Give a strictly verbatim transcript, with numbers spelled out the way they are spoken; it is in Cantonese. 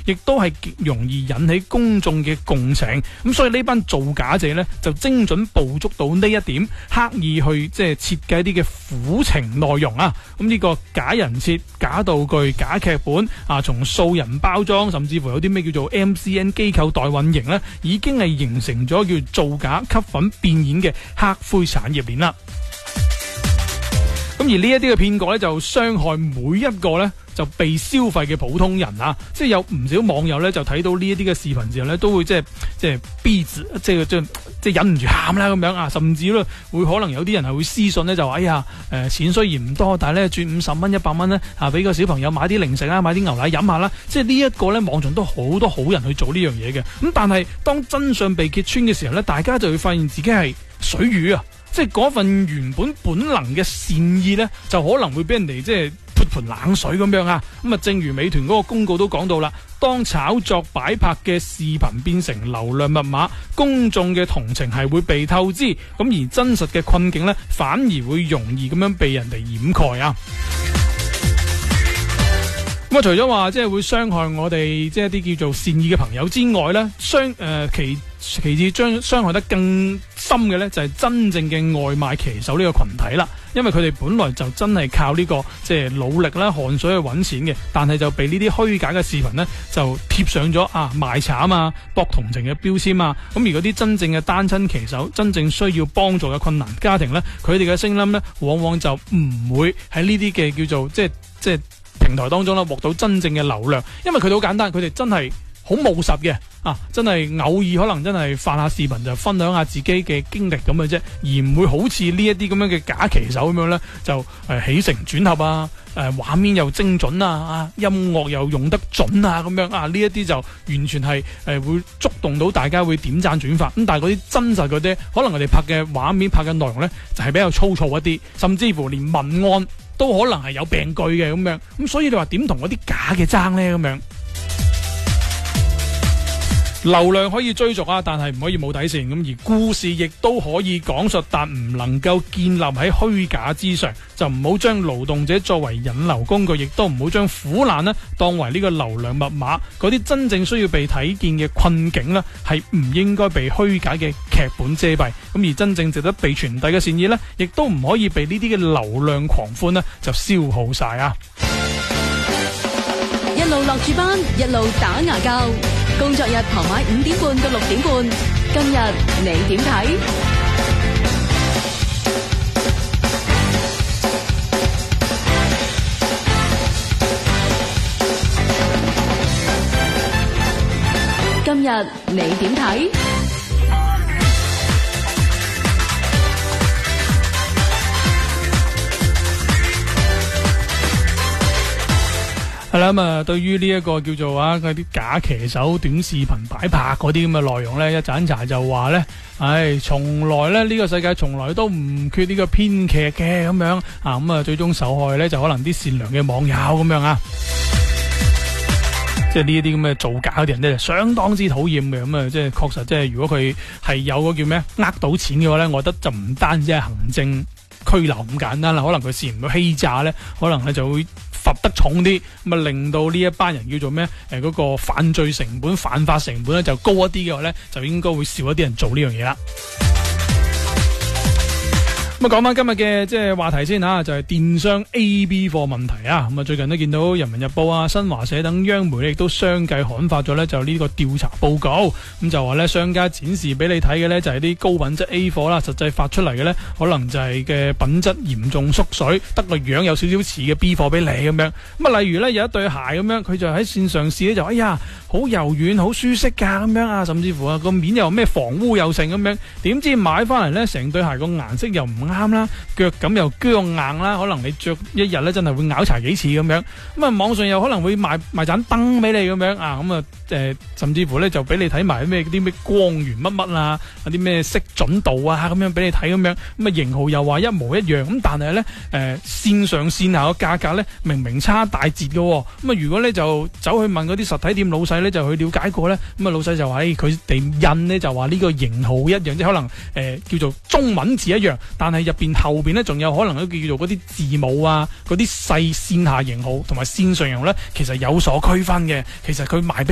亦都係極容易引起公眾嘅共情。咁所以呢班造假者呢，就精準捕捉到呢一點，刻意去即係設計啲嘅苦情內容啊。咁呢個假人設、假道具、假劇本啊，從素人包裝，甚至乎有啲咩叫做 M C N 機構代運營呢，已經係形成咗叫造假、吸粉、變現嘅黑灰產業鏈啦。咁而呢一啲嘅騙局咧，就傷害每一個咧就被消費嘅普通人啊！即係有唔少網友咧就睇到呢一啲嘅視頻之後咧，都會即係即係逼住，即係即係即係忍唔住喊啦咁樣啊！甚至咧會可能有啲人係會私信咧就話：哎呀，誒、呃、錢雖然唔多，但係咧轉五十蚊、一百蚊咧啊，俾個小朋友買啲零食啦，買啲牛奶飲下啦！即係呢一個咧，網上都好多好人去做呢樣嘢嘅。咁但係當真相被揭穿嘅時候咧，大家就會發現自己係水魚啊！即係嗰份原本本能嘅善意呢，就可能會俾人哋即係潑盆冷水咁樣啊！咁啊，正如美團嗰個公告都講到啦，當炒作擺拍嘅視頻變成流量密碼，公眾嘅同情係會被透支，咁而真實嘅困境呢，反而會容易咁樣被人哋掩蓋啊！咁啊，除咗話即係會傷害我哋即係一啲叫做善意嘅朋友之外呢，傷誒其其次將傷害得更深嘅呢，就係真正嘅外賣騎手呢個群體啦。因為佢哋本來就真係靠呢個即係努力啦、汗水去揾錢嘅，但係就被呢啲虛假嘅視頻呢，就貼上咗啊賣慘啊、博同情嘅標籤啊。咁而嗰啲真正嘅單親騎手、真正需要幫助嘅困難家庭呢，佢哋嘅聲音呢，往往就唔會喺呢啲嘅叫做即係即係平台當中啦，獲到真正嘅流量，因為佢哋好簡單，佢哋真係好務實嘅啊，真係偶爾可能真係發下視頻就分享下自己嘅經歷咁嘅啫，而唔會好似呢一啲咁樣嘅假騎手咁樣呢，就誒、呃、起承轉合啊，誒、呃、畫面又精準啊，啊音樂又用得準啊，咁樣啊呢一啲就完全係誒、呃、會觸動到大家會點讚轉發。咁但係嗰啲真實嗰啲，可能佢哋拍嘅畫面、拍嘅內容呢，就係、是、比較粗糙一啲，甚至乎連文案都可能係有病句嘅咁樣。咁所以你話點同嗰啲假嘅爭呢？咁樣？流量可以追逐啊，但係唔可以冇底線。咁而故事亦都可以講述，但唔能夠建立喺虛假之上。就唔好將勞動者作為引流工具，亦都唔好將苦難呢當為呢個流量密碼。嗰啲真正需要被睇見嘅困境呢，係唔應該被虛假嘅劇本遮蔽。咁而真正值得被傳遞嘅善意呢，亦都唔可以被呢啲嘅流量狂歡呢就消耗晒啊！ 一路落住班，一路打牙膠。工作日傍晚五點半到六點半，今日你點睇？今日你點睇？ 係啦，咁啊，對於呢一個叫做啊嗰啲假騎手短視頻擺拍嗰啲咁嘅內容咧，一盞茶就話咧，唉，從來咧呢個世界從來都唔缺呢個編劇嘅咁樣啊，咁啊最終受害咧就可能啲善良嘅網友咁樣啊，即係呢一啲咁嘅造假嗰啲人咧，就相當之討厭嘅。咁啊，即係確實，即係如果佢係有個叫咩呃到錢嘅話咧，我覺得就唔單止係行政拘留咁簡單啦，可能佢涉嫌到欺詐咧，可能咧就會罰得重啲，咁啊令到呢一班人叫做咩？誒、呃，嗰、那個犯罪成本、犯法成本咧就高一啲嘅話咧，就應該會少一啲人做呢樣嘢啦。咁啊，講翻今日嘅即係話題先吓，就係、是、電商 A B 貨問題啊。咁啊，最近都見到《人民日報》啊、新華社等央媒亦都相繼刊發咗咧，就呢個調查報告。咁就話咧，商家展示俾你睇嘅咧，就係啲高品質 A 貨啦，實際發出嚟嘅咧，可能就係嘅品質嚴重縮水，得個樣有少少似嘅 B 貨俾你咁樣。咁啊，例如咧有一對鞋咁樣，佢就喺線上試咧，就哎呀好柔軟、好舒適噶咁樣啊，甚至乎啊個面又咩防污又成咁樣。點知買翻嚟咧，成對鞋個顏色又唔啱啦，腳感又僵硬啦，可能你着一日咧真係會拗柴幾次咁樣。咁啊，網上又可能會賣賣盞燈俾你咁樣啊，咁啊誒，甚至乎咧就俾你睇埋咩啲咩光源乜乜啊，啲咩色準度啊咁樣俾你睇咁樣。咁啊型號又話一模一樣，咁但係咧誒線上線下嘅價格咧明明差大截嘅。咁啊如果咧就走去問嗰啲實體店老細咧，就去了解過咧，咁啊老細就話誒佢哋印咧就話呢個型號一樣，即係可能誒、呃、叫做中文字一樣，但係入邊後邊咧仲有可能都叫做嗰啲字母啊，嗰啲細線下型號同埋線上型號咧，其實有所區分嘅。其實佢賣俾